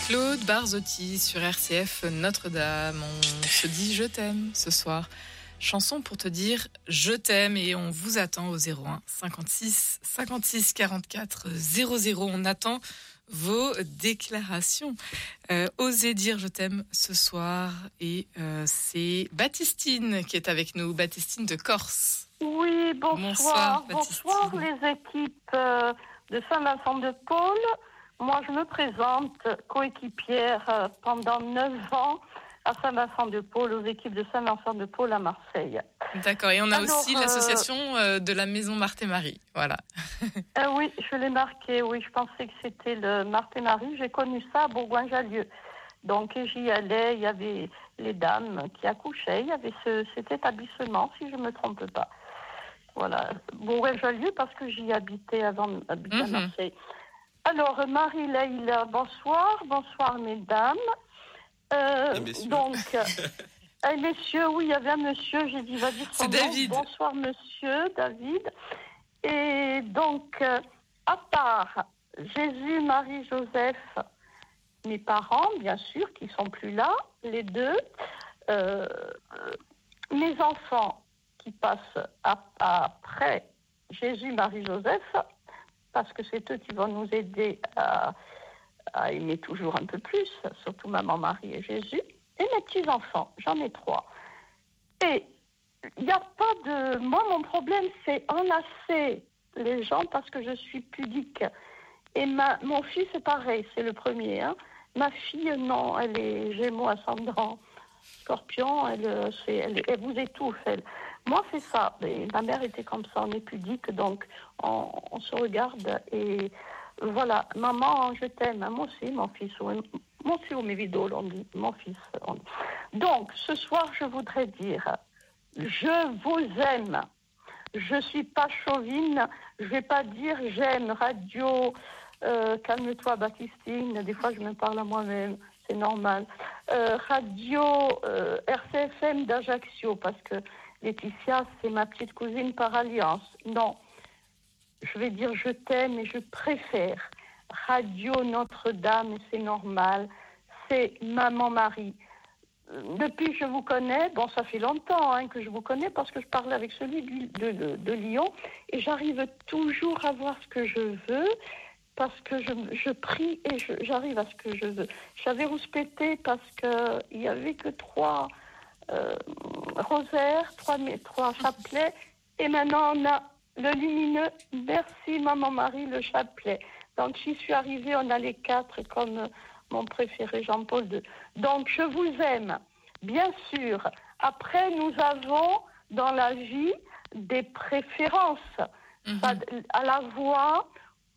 Claude Barzotti sur RCF Notre-Dame. On se dit je t'aime ce soir. Chanson pour te dire je t'aime et on vous attend au 01 56 56 44 00. On attend vos déclarations. Osez dire je t'aime ce soir et c'est Baptistine qui est avec nous. Baptistine de Corse. Oui, bonsoir. Bonsoir les équipes de Saint-Vincent-de-Paul. Moi, je me présente coéquipière pendant 9 ans à Saint-Vincent-de-Paul, aux équipes de Saint-Vincent-de-Paul à Marseille. D'accord, et on a aussi l'association de la Maison Marthe et Marie, voilà. Oui, je l'ai marqué, oui, je pensais que c'était le Marthe et Marie. J'ai connu ça à Bourgoin-Jallieu. Donc, j'y allais, il y avait les dames qui accouchaient, il y avait cet établissement, si je ne me trompe pas. Voilà, Bourgoin-Jallieu, parce que j'y habitais avant d'habiter à Marseille. Alors, Marie-Leïla, bonsoir mesdames. Donc, messieurs, oui, il y avait un monsieur, j'ai dit, va dire son nom. David. Bonsoir monsieur, David. Et donc, à part Jésus, Marie, Joseph, mes parents, bien sûr, qui sont plus là, les deux, mes enfants qui passent après Jésus, Marie, Joseph, parce que c'est eux qui vont nous aider à aimer toujours un peu plus, surtout maman, Marie et Jésus, et mes petits-enfants, j'en ai 3. Et il n'y a pas de... Moi, mon problème, c'est enlacer les gens parce que je suis pudique. Et mon fils, c'est pareil, c'est le premier. Hein. Ma fille, non, elle est Gémeaux ascendant Scorpion, elle vous étouffe, elle. Moi, c'est ça. Et ma mère était comme ça, on est pudique, donc on se regarde et voilà. Maman, je t'aime. Moi aussi, mon fils. Moi aussi, au mes vidéos, on dit mon fils. Donc, ce soir, je voudrais dire, je vous aime. Je suis pas chauvine. Je vais pas dire j'aime radio. Calme-toi, Baptistine. Des fois, je me parle à moi-même. C'est normal. Radio RCFM d'Ajaccio, parce que Laetitia, c'est ma petite cousine par alliance. Non, je vais dire je t'aime et je préfère Radio Notre-Dame, et c'est normal. C'est Maman Marie. Depuis que je vous connais, bon, ça fait longtemps que je vous connais parce que je parlais avec celui de Lyon et j'arrive toujours à voir ce que je veux. Parce que je prie et j'arrive à ce que je veux. J'avais rouspété parce qu'il n'y avait que 3 rosaires, 3 chapelets. Et maintenant, on a le lumineux. Merci, Maman Marie, le chapelet. Donc, j'y suis arrivée, on a les 4 comme mon préféré Jean-Paul II. Donc, je vous aime, bien sûr. Après, nous avons dans la vie des préférences. À la voix...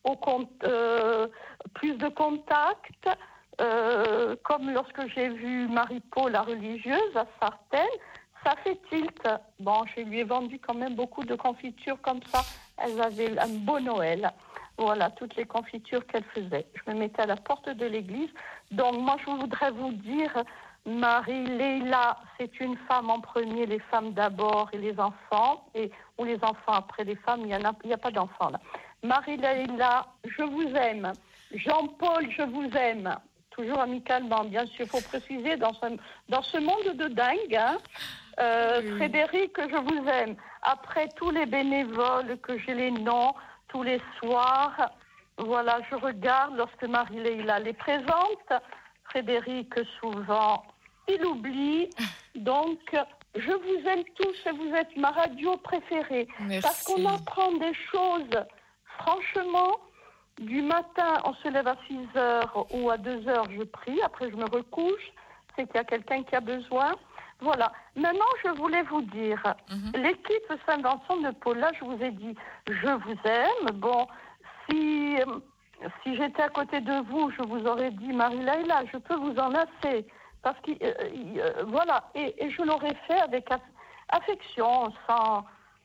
plus de contact, comme lorsque j'ai vu Marie-Paul, la religieuse, à Sartène, ça fait tilt. Bon, je lui ai vendu quand même beaucoup de confitures comme ça. Elles avaient un beau Noël. Voilà, toutes les confitures qu'elle faisait. Je me mettais à la porte de l'église. Donc, moi, je voudrais vous dire, Marie-Leïla, c'est une femme en premier, les femmes d'abord et les enfants, ou les enfants après les femmes, il n'y a pas d'enfants là. Marie-Leïla, je vous aime. Jean-Paul, je vous aime. Toujours amicalement, bien sûr. Il faut préciser, dans ce monde de dingue, Frédéric, je vous aime. Après tous les bénévoles que j'ai les noms, tous les soirs, voilà, je regarde lorsque Marie-Leïla les présente. Frédéric, souvent, il oublie. Donc, je vous aime tous et vous êtes ma radio préférée. Merci. Parce qu'on apprend des choses. Franchement, du matin, on se lève à 6h ou à 2h, je prie. Après, je me recouche. C'est qu'il y a quelqu'un qui a besoin. Voilà. Maintenant, je voulais vous dire, l'équipe Saint-Vincent-de-Paul, là, je vous ai dit, je vous aime. Bon, si j'étais à côté de vous, je vous aurais dit, Marie-Leïla, je peux vous enlacer. Parce que, voilà. Et je l'aurais fait avec affection, sans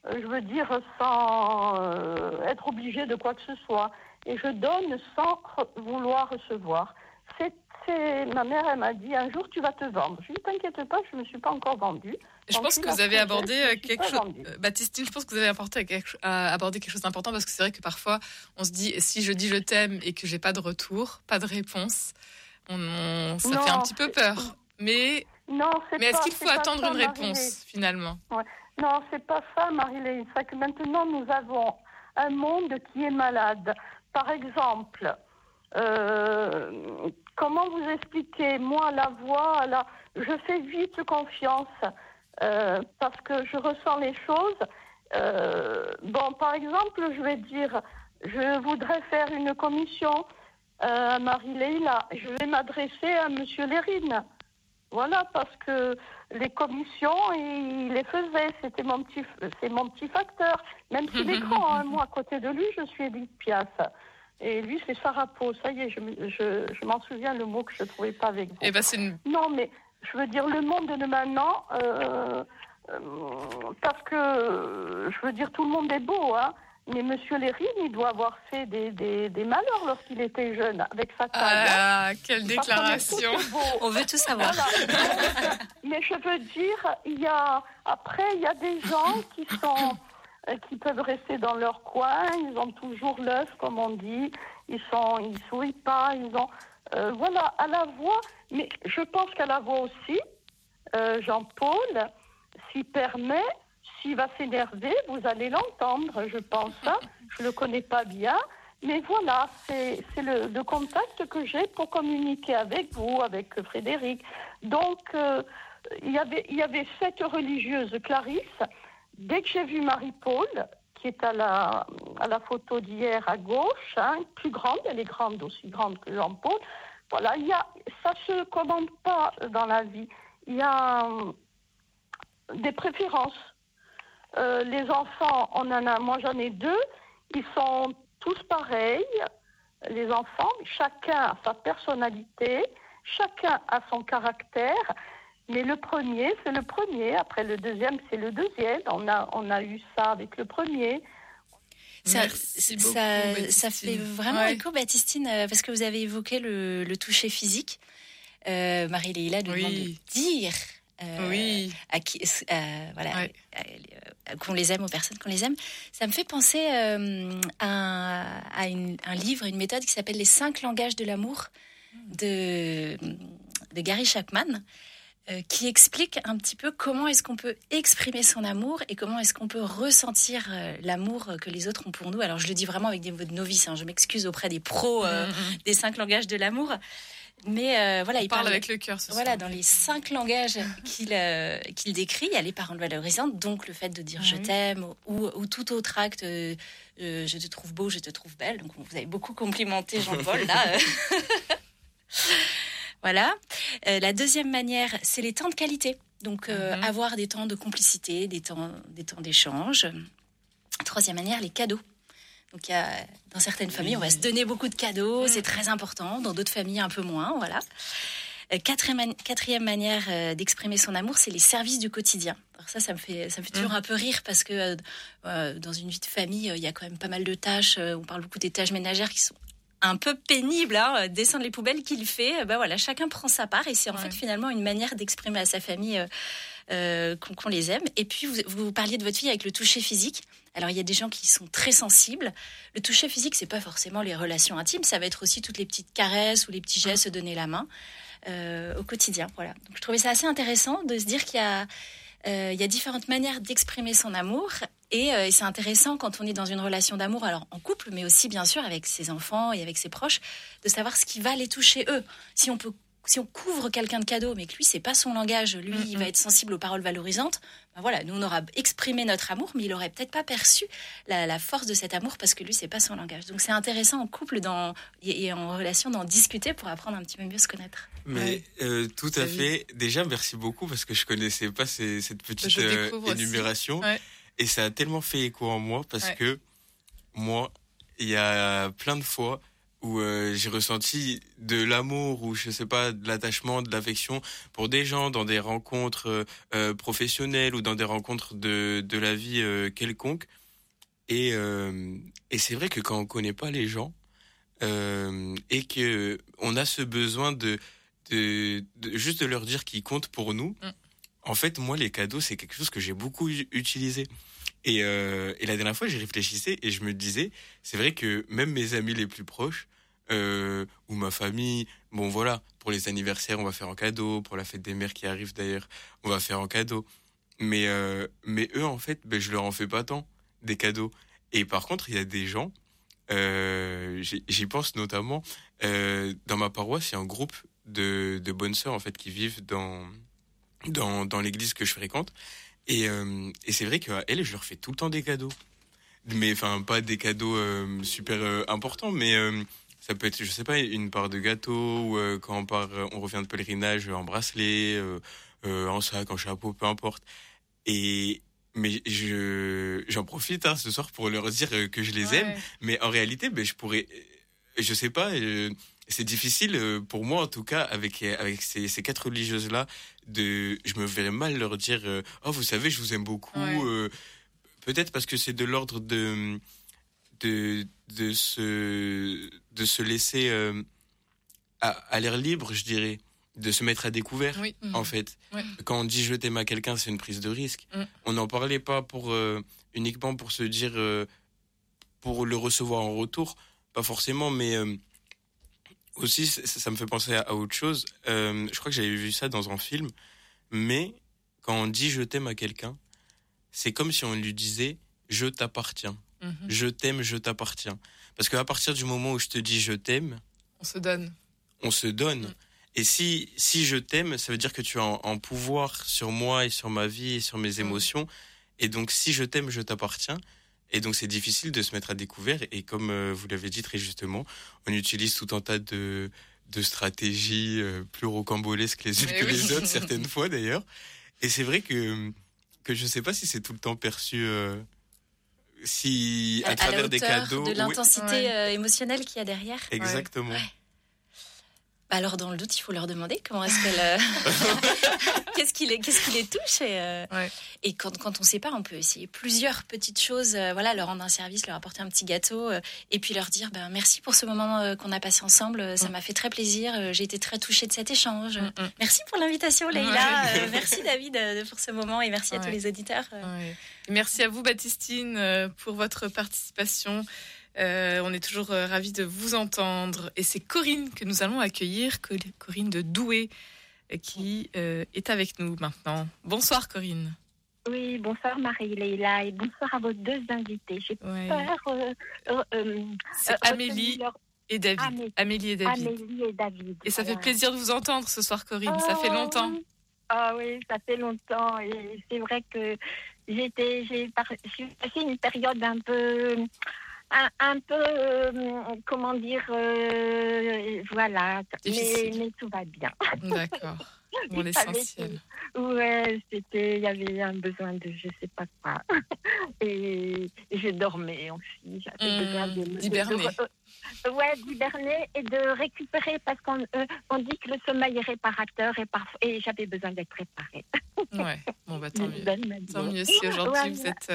être obligée de quoi que ce soit. Et je donne sans vouloir recevoir. Ma mère, elle m'a dit, un jour, tu vas te vendre. Je ne t'inquiète pas, je ne me suis pas encore vendue. Je pense que vous avez abordé quelque chose... Baptistine, je pense que vous avez abordé quelque chose d'important parce que c'est vrai que parfois, on se dit, si je dis je t'aime et que j'ai pas de retour, pas de réponse, Ça fait un petit peu peur. Mais est-ce qu'il faut attendre une réponse, finalement? Ouais. Non, c'est pas ça, Marie-Léine. C'est que maintenant, nous avons un monde qui est malade. Par exemple, comment vous expliquer? Moi, la voix, je fais vite confiance parce que je ressens les choses. Par exemple, je vais dire, je voudrais faire une commission à Marie-Leila. Je vais m'adresser à Monsieur Lérine. Voilà, parce que les commissions, il les faisait. C'est mon petit facteur. Même s'il est grand, moi, à côté de lui, je suis Edith Piaf. Et lui, c'est Sarapo. Ça y est, je m'en souviens, le mot que je ne trouvais pas avec vous. Non, mais je veux dire, le monde de maintenant, parce que, je veux dire, tout le monde est beau, hein. Mais Monsieur Lérine, il doit avoir fait des malheurs lorsqu'il était jeune, avec sa taille. Ah, quelle déclaration! On veut tout savoir. Voilà. Mais je veux dire, il y a des gens qui peuvent rester dans leur coin, ils ont toujours l'œuf, comme on dit, ils sourient pas, ils ont, à la voix, mais je pense qu'à la voix aussi, Jean-Paul, s'il permet, s'il va s'énerver, vous allez l'entendre, je pense. Je le connais pas bien, mais voilà, c'est le contact que j'ai pour communiquer avec vous, avec Frédéric. Donc, il y avait cette religieuse Clarisse. Dès que j'ai vu Marie-Paul, qui est à la photo d'hier à gauche, plus grande, elle est grande, aussi grande que Jean-Paul. Voilà, ça se commande pas dans la vie. Il y a des préférences. Les enfants, moi j'en ai 2, ils sont tous pareils, les enfants, chacun a sa personnalité, chacun a son caractère, mais le premier, c'est le premier, après le deuxième, c'est le deuxième, on a eu ça avec le premier. Ça fait vraiment écho, Baptistine, parce que vous avez évoqué le toucher physique. Marie-Leila nous demande de dire qu'on les aime, aux personnes qu'on les aime. Ça me fait penser à un livre, une méthode qui s'appelle Les 5 langages de l'amour de Gary Chapman, qui explique un petit peu comment est-ce qu'on peut exprimer son amour et comment est-ce qu'on peut ressentir l'amour que les autres ont pour nous. Alors je le dis vraiment avec des mots de novice, je m'excuse auprès des pros des 5 langages de l'amour. Mais il parle avec le cœur. Dans les 5 langages qu'il décrit, il y a les paroles valorisantes, donc le fait de dire je t'aime ou tout autre acte, je te trouve beau, je te trouve belle. Donc vous avez beaucoup complimenté Jean-Paul là. Voilà. La deuxième manière, c'est les temps de qualité. Donc avoir des temps de complicité, des temps d'échange. Troisième manière, les cadeaux. Donc, dans certaines familles, on va se donner beaucoup de cadeaux, c'est très important. Dans d'autres familles, un peu moins, voilà. Quatrième manière d'exprimer son amour, c'est les services du quotidien. Alors ça me fait toujours un peu rire parce que dans une vie de famille, il y a quand même pas mal de tâches. On parle beaucoup des tâches ménagères qui sont un peu pénibles. Descendre les poubelles qu'il fait, chacun prend sa part. Et c'est en fait finalement une manière d'exprimer à sa famille qu'on les aime. Et puis, vous parliez de votre fille avec le toucher physique. Alors, il y a des gens qui sont très sensibles. Le toucher physique, c'est pas forcément les relations intimes. Ça va être aussi toutes les petites caresses ou les petits gestes, donner la main au quotidien. Voilà. Donc, je trouvais ça assez intéressant de se dire qu'il y a différentes manières d'exprimer son amour. Et c'est intéressant quand on est dans une relation d'amour, alors en couple, mais aussi bien sûr avec ses enfants et avec ses proches, de savoir ce qui va les toucher eux. Si on couvre quelqu'un de cadeaux, mais que lui, c'est pas son langage, lui, il va être sensible aux paroles valorisantes, nous, on aura exprimé notre amour, mais il aurait peut-être pas perçu la force de cet amour parce que lui, c'est pas son langage. Donc, c'est intéressant en couple et en relation d'en discuter pour apprendre un petit peu mieux à se connaître. Mais tout à fait. Déjà, merci beaucoup parce que je connaissais pas cette petite énumération. Et ça a tellement fait écho en moi parce que moi, il y a plein de fois où j'ai ressenti de l'amour ou je sais pas, de l'attachement, de l'affection pour des gens dans des rencontres professionnelles ou dans des rencontres de la vie quelconque. Et c'est vrai que quand on connaît pas les gens et que on a ce besoin de juste de leur dire qu'ils comptent pour nous. En fait, moi, les cadeaux, c'est quelque chose que j'ai beaucoup utilisé. Et la dernière fois, j'y réfléchissais et je me disais, c'est vrai que même mes amis les plus proches, ou ma famille. Bon, voilà, pour les anniversaires, on va faire en cadeau. Pour la fête des mères qui arrive d'ailleurs, on va faire en cadeau. Mais eux, en fait, je leur en fais pas tant des cadeaux. Et par contre, il y a des gens, j'y pense notamment, dans ma paroisse, il y a un groupe de bonnes sœurs en fait qui vivent dans l'église que je fréquente. Et c'est vrai qu'à elles, je leur fais tout le temps des cadeaux. Mais enfin, pas des cadeaux super importants, mais ça peut être, je sais pas, une part de gâteau, ou quand on revient de pèlerinage, en bracelet, en sac, en chapeau, peu importe. Mais j'en profite ce soir pour leur dire que je les aime. Mais en réalité, je pourrais, je sais pas, c'est difficile pour moi en tout cas avec ces quatre religieuses là. Je me verrais mal leur dire oh vous savez je vous aime beaucoup. Peut-être parce que c'est de l'ordre de se laisser à l'air libre, je dirais. De se mettre à découvert, en fait. Quand on dit je t'aime à quelqu'un, c'est une prise de risque. On n'en parlait pas uniquement pour se dire, pour le recevoir en retour, pas forcément, mais aussi, ça me fait penser à autre chose. Je crois que j'avais vu ça dans un film, mais quand on dit je t'aime à quelqu'un, c'est comme si on lui disait je t'appartiens. Je t'aime, je t'appartiens. Parce qu'à partir du moment où je te dis je t'aime, on se donne. Et si je t'aime, ça veut dire que tu as un pouvoir sur moi et sur ma vie et sur mes émotions. Et donc, si je t'aime, je t'appartiens. Et donc, c'est difficile de se mettre à découvert. Et comme vous l'avez dit très justement, on utilise tout un tas de stratégies plus rocambolesques les unes que les autres, certaines fois d'ailleurs. Et c'est vrai que je sais pas si c'est tout le temps perçu... si à travers des cadeaux... de l'intensité émotionnelle qu'il y a derrière. Exactement. Ouais. Alors, dans le doute, il faut leur demander comment est-ce qu'elle... qu'est-ce qui les touche et quand on ne sait pas, on peut essayer plusieurs petites choses, leur rendre un service, leur apporter un petit gâteau et puis leur dire merci pour ce moment qu'on a passé ensemble, ça m'a fait très plaisir, j'ai été très touchée de cet échange. Merci pour l'invitation, Leïla. Merci, David, pour ce moment et merci à tous les auditeurs. Merci à vous, Baptistine, pour votre participation. On est toujours ravis de vous entendre. Et c'est Corinne que nous allons accueillir, Corinne de Douai, qui est avec nous maintenant. Bonsoir Corinne. Oui, bonsoir Marie-Leïla et bonsoir à vos deux invités. J'ai peur... c'est Amélie et David. Amélie et David. Et ça fait plaisir de vous entendre ce soir Corinne, ça fait longtemps. Ah oui, ça fait longtemps et c'est vrai que j'ai passé une période un peu... comment dire, voilà, mais tout va bien. D'accord, bon, l'essentiel. Il y avait un besoin de je sais pas quoi. Et je dormais aussi, j'avais besoin d'hiberner. D'hiberner et de récupérer parce qu'on dit que le sommeil est réparateur et j'avais besoin d'être réparée. Tant mieux. Tant mieux si aujourd'hui vous êtes,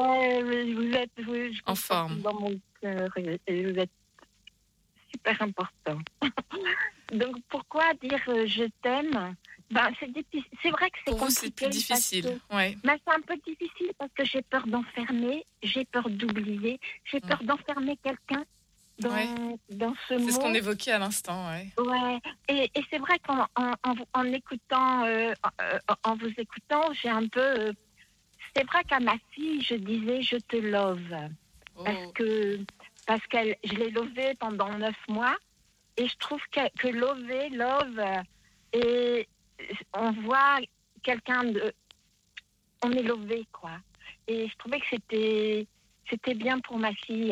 en forme. Dans mon cœur et vous êtes super important. Donc pourquoi dire je t'aime? C'est vrai que c'est pour vous, c'est plus difficile. C'est un peu difficile parce que j'ai peur d'enfermer, j'ai peur d'oublier, j'ai peur d'enfermer quelqu'un dans ce mot. C'est ce qu'on évoquait à l'instant. Et c'est vrai qu'en écoutant, en vous écoutant, j'ai un peu... c'est vrai qu'à ma fille, je disais je te love. Parce que je l'ai lovée pendant 9 mois. Et je trouve que love, et on voit quelqu'un de... on est lové, quoi. Et je trouvais que c'était bien pour ma fille.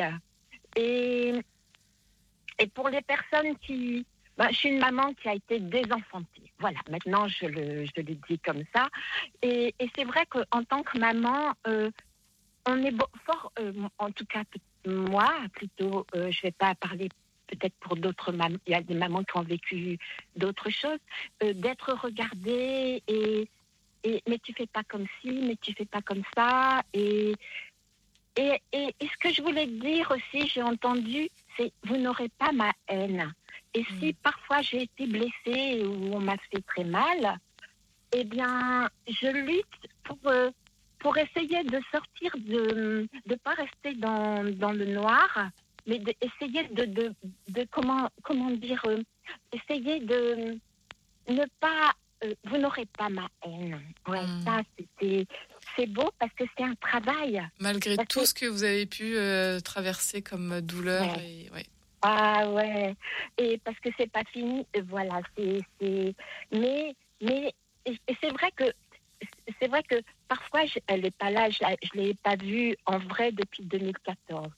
Et pour les personnes qui... je suis une maman qui a été désenfantée. Voilà, maintenant je le dis comme ça. Et c'est vrai qu'en tant que maman, on est fort, en tout cas moi, plutôt, je ne vais pas parler peut-être pour d'autres mamans, il y a des mamans qui ont vécu d'autres choses, d'être regardée mais tu fais pas comme ci, mais tu fais pas comme ça. Et ce que je voulais dire aussi, j'ai entendu, c'est vous n'aurez pas ma haine. Et si parfois j'ai été blessée ou on m'a fait très mal, eh bien, je lutte pour essayer de sortir, de ne pas rester dans le noir essayer de comment dire, essayer de ne pas, vous n'aurez pas ma haine. Ouais, ça, c'est beau parce que c'est un travail. Malgré tout ce que vous avez pu traverser comme douleur. Ouais. Ah ouais, et parce que c'est pas fini, voilà, mais c'est vrai que parfois elle est pas là, je l'ai pas vue en vrai depuis 2014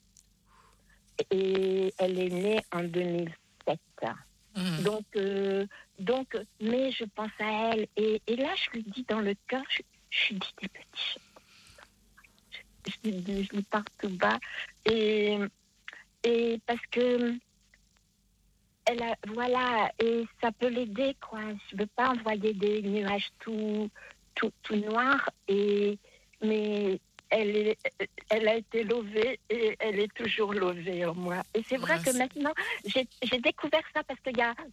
et elle est née en 2007. Donc, mais je pense à elle et là je lui dis dans le cœur, je lui dis des petits choses, je lui parle tout bas et parce que voilà, et ça peut l'aider, quoi. Je veux pas envoyer des nuages tout noirs, mais elle a été lovée et elle est toujours lovée en moi. Et c'est vrai que maintenant, j'ai découvert ça parce qu'il y a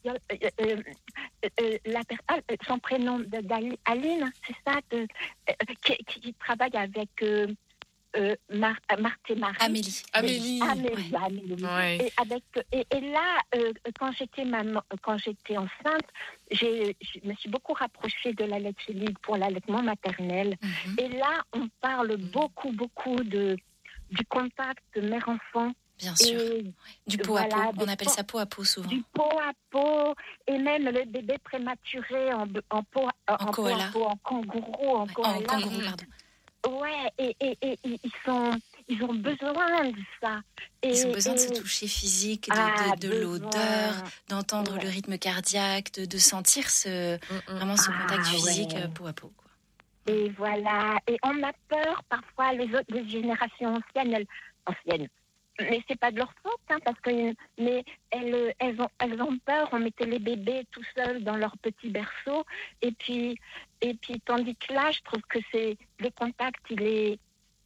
son prénom d'Aline, c'est ça, qui travaille avec... Marthe et Marie. Amélie. Ouais. Et là, quand j'étais enceinte, je me suis beaucoup rapprochée de la laite chéline pour l'allaitement maternel. Et là, on parle beaucoup du contact mère-enfant. Bien sûr. Du pot à pot. On appelle ça pot à pot souvent. Du pot à pot. Et même le bébé prématuré en pot à pot, en kangourou, en koala. En kangourou, pardon. Ouais, et ils ont besoin de ça. Ils ont besoin de se toucher physique, de l'odeur, d'entendre le rythme cardiaque, de sentir vraiment ce contact physique peau à peau, quoi. Et voilà. Et on a peur parfois, les générations anciennes. Mais c'est pas de leur faute, parce que elles ont peur. On mettait les bébés tout seuls dans leur petit berceau, et puis tandis que là, je trouve que c'est le contact, il est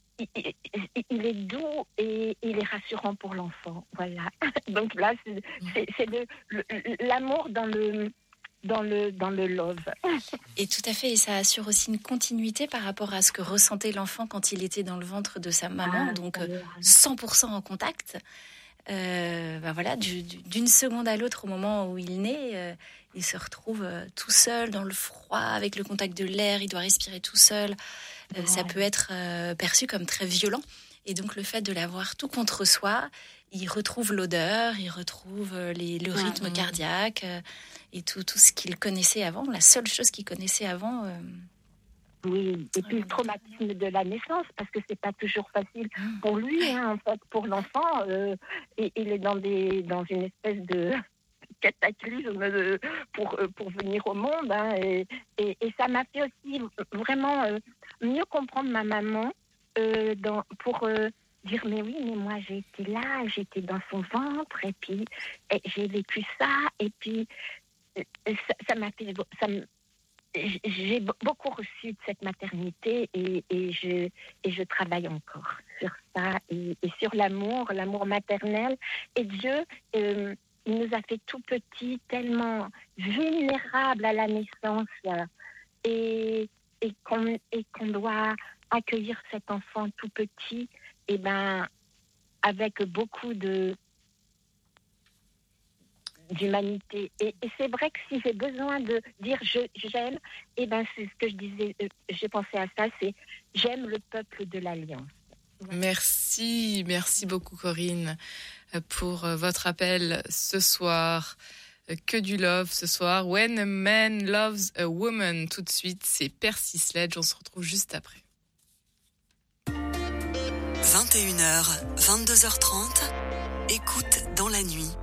doux et il est rassurant pour l'enfant. Voilà. Donc là, c'est l'amour dans le love. Et tout à fait, et ça assure aussi une continuité par rapport à ce que ressentait l'enfant quand il était dans le ventre de sa maman, donc 100% en contact. Voilà, d'une seconde à l'autre, au moment où il naît, il se retrouve tout seul dans le froid, avec le contact de l'air, il doit respirer tout seul. Ça peut être perçu comme très violent. Et donc le fait de l'avoir tout contre soi, il retrouve l'odeur, il retrouve le rythme cardiaque et tout ce qu'il connaissait avant, la seule chose qu'il connaissait avant. Oui, et puis le traumatisme de la naissance, parce que c'est pas toujours facile pour lui, en fait, pour l'enfant. Il est dans une espèce de cataclysme pour venir au monde. Et ça m'a fait aussi vraiment mieux comprendre ma maman pour dire mais oui, mais moi j'ai été là, j'étais dans son ventre, et puis j'ai vécu ça, et puis ça m'a fait... J'ai beaucoup reçu de cette maternité et je travaille encore sur ça et sur l'amour maternel. Et Dieu, il nous a fait tout petits, tellement vulnérables à la naissance et qu'on doit accueillir cet enfant tout petit, et avec beaucoup d'humanité. Et c'est vrai que si j'ai besoin de dire j'aime, c'est ce que je disais, j'ai pensé à ça, c'est j'aime le peuple de l'Alliance. Merci beaucoup Corinne pour votre appel ce soir. Que du love ce soir. When a man loves a woman. Tout de suite, c'est Percy Sledge. On se retrouve juste après. 21h, 22h30, écoute dans la nuit.